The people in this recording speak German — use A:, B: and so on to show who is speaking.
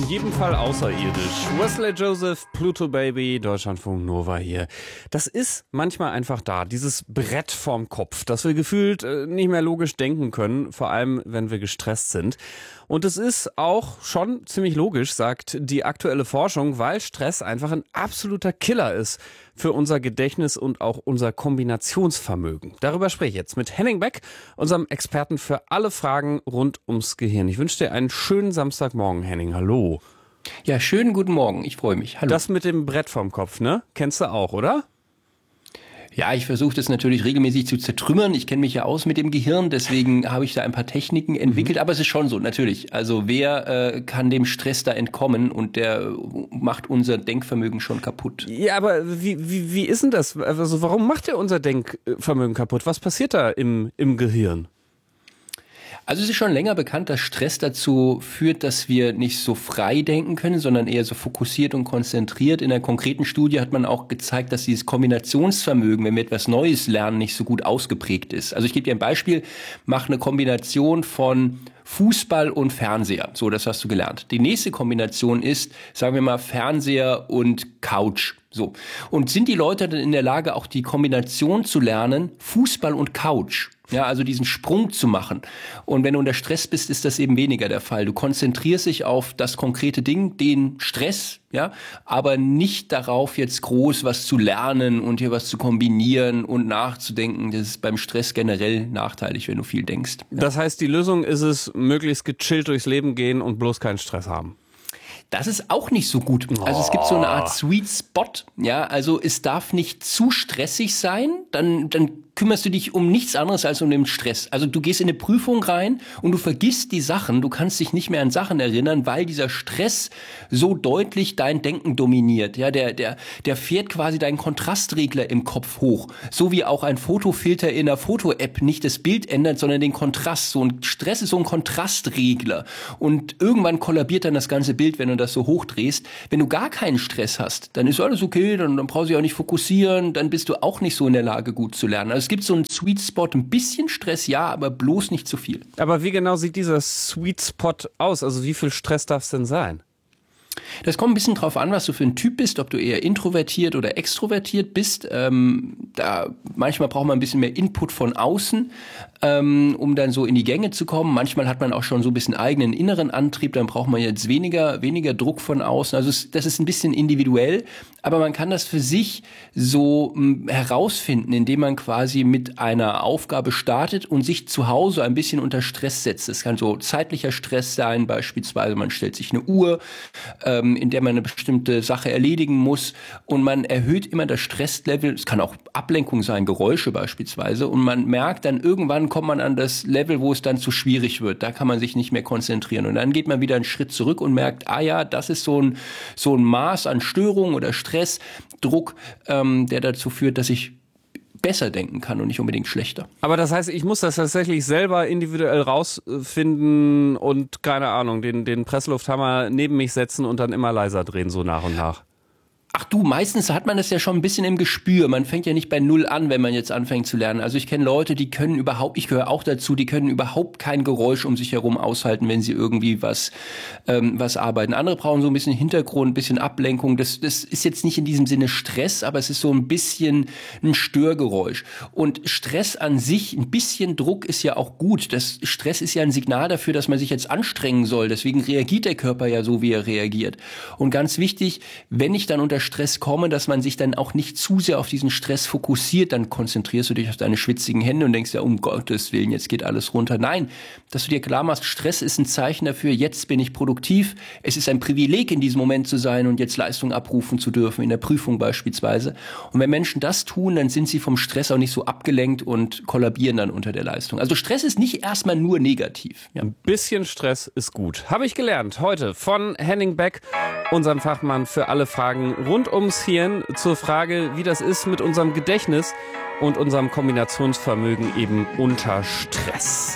A: jedem Fall außerirdisch. Wesley Joseph, Pluto Baby, Deutschlandfunk Nova hier. Das ist manchmal einfach da, dieses Brett vorm Kopf, das wir gefühlt nicht mehr logisch denken können, vor allem wenn wir gestresst sind. Und es ist auch schon ziemlich logisch, sagt die aktuelle Forschung, weil Stress einfach ein absoluter Killer ist für unser Gedächtnis und auch unser Kombinationsvermögen. Darüber spreche ich jetzt mit Henning Beck, unserem Experten für alle Fragen rund ums Gehirn. Ich wünsche dir einen schönen Samstagmorgen, Henning. Hallo.
B: Ja, schönen guten Morgen. Ich freue mich. Hallo.
A: Das mit dem Brett vorm Kopf, ne? Kennst du auch, oder?
B: Ja, ich versuche das natürlich regelmäßig zu zertrümmern. Ich kenne mich ja aus mit dem Gehirn, deswegen habe ich da ein paar Techniken entwickelt. Aber es ist schon so, natürlich. Also wer kann dem Stress da entkommen und der macht unser Denkvermögen schon kaputt.
A: Ja, aber wie ist denn das? Also warum macht er unser Denkvermögen kaputt? Was passiert da im Gehirn?
B: Also es ist schon länger bekannt, dass Stress dazu führt, dass wir nicht so frei denken können, sondern eher so fokussiert und konzentriert. In einer konkreten Studie hat man auch gezeigt, dass dieses Kombinationsvermögen, wenn wir etwas Neues lernen, nicht so gut ausgeprägt ist. Also ich gebe dir ein Beispiel, mach eine Kombination von Fußball und Fernseher. So, das hast du gelernt. Die nächste Kombination ist, sagen wir mal, Fernseher und Couch. So. Und sind die Leute dann in der Lage, auch die Kombination zu lernen, Fußball und Couch? Ja, also diesen Sprung zu machen. Und wenn du unter Stress bist, ist das eben weniger der Fall. Du konzentrierst dich auf das konkrete Ding, den Stress, ja, aber nicht darauf, jetzt groß was zu lernen und hier was zu kombinieren und nachzudenken. Das ist beim Stress generell nachteilig, wenn du viel denkst. Ja.
A: Das heißt, die Lösung ist es, möglichst gechillt durchs Leben gehen und bloß keinen Stress haben.
B: Das ist auch nicht so gut. Also es gibt so eine Art Sweet Spot. Ja, also es darf nicht zu stressig sein. Dann kümmerst du dich um nichts anderes als um den Stress. Also du gehst in eine Prüfung rein und du vergisst die Sachen. Du kannst dich nicht mehr an Sachen erinnern, weil dieser Stress so deutlich dein Denken dominiert. Ja, der fährt quasi deinen Kontrastregler im Kopf hoch. So wie auch ein Fotofilter in einer Foto-App nicht das Bild ändert, sondern den Kontrast. So ein Stress ist so ein Kontrastregler. Und irgendwann kollabiert dann das ganze Bild, wenn du das so hochdrehst. Wenn du gar keinen Stress hast, dann ist alles okay, dann brauchst du dich auch nicht fokussieren, dann bist du auch nicht so in der Lage, gut zu lernen. Also es gibt so einen Sweet Spot, ein bisschen Stress, ja, aber bloß nicht zu viel.
A: Aber wie genau sieht dieser Sweet Spot aus? Also wie viel Stress darf es denn sein?
B: Das kommt ein bisschen drauf an, was du für ein Typ bist, ob du eher introvertiert oder extrovertiert bist. Manchmal braucht man ein bisschen mehr Input von außen, um dann so in die Gänge zu kommen. Manchmal hat man auch schon so ein bisschen eigenen inneren Antrieb, dann braucht man jetzt weniger Druck von außen. Also das ist ein bisschen individuell, aber man kann das für sich so herausfinden, indem man quasi mit einer Aufgabe startet und sich zu Hause ein bisschen unter Stress setzt. Es kann so zeitlicher Stress sein, beispielsweise man stellt sich eine Uhr, in der man eine bestimmte Sache erledigen muss und man erhöht immer das Stresslevel. Es kann auch Ablenkung sein, Geräusche beispielsweise, und man merkt dann irgendwann kommt man an das Level, wo es dann zu schwierig wird. Da kann man sich nicht mehr konzentrieren und dann geht man wieder einen Schritt zurück und merkt, das ist so ein Maß an Störung oder Stressdruck, der dazu führt, dass ich besser denken kann und nicht unbedingt schlechter.
A: Aber das heißt, ich muss das tatsächlich selber individuell rausfinden und, keine Ahnung, den Presslufthammer neben mich setzen und dann immer leiser drehen, so nach und nach.
B: Ach du, meistens hat man das ja schon ein bisschen im Gespür. Man fängt ja nicht bei Null an, wenn man jetzt anfängt zu lernen. Also ich kenne Leute, die können überhaupt, ich gehöre auch dazu, die können überhaupt kein Geräusch um sich herum aushalten, wenn sie irgendwie was arbeiten. Andere brauchen so ein bisschen Hintergrund, ein bisschen Ablenkung. Das ist jetzt nicht in diesem Sinne Stress, aber es ist so ein bisschen ein Störgeräusch. Und Stress an sich, ein bisschen Druck ist ja auch gut. Das Stress ist ja ein Signal dafür, dass man sich jetzt anstrengen soll. Deswegen reagiert der Körper ja so, wie er reagiert. Und ganz wichtig, wenn ich dann unter Stress komme, dass man sich dann auch nicht zu sehr auf diesen Stress fokussiert, dann konzentrierst du dich auf deine schwitzigen Hände und denkst ja, um Gottes Willen, jetzt geht alles runter. Nein, dass du dir klar machst, Stress ist ein Zeichen dafür, jetzt bin ich produktiv, es ist ein Privileg in diesem Moment zu sein und jetzt Leistung abrufen zu dürfen, in der Prüfung beispielsweise. Und wenn Menschen das tun, dann sind sie vom Stress auch nicht so abgelenkt und kollabieren dann unter der Leistung. Also Stress ist nicht erstmal nur negativ. Ja.
A: Ein bisschen Stress ist gut. Habe ich gelernt heute von Henning Beck, unserem Fachmann für alle Fragen rund ums Hirn, zur Frage, wie das ist mit unserem Gedächtnis und unserem Kombinationsvermögen eben unter Stress.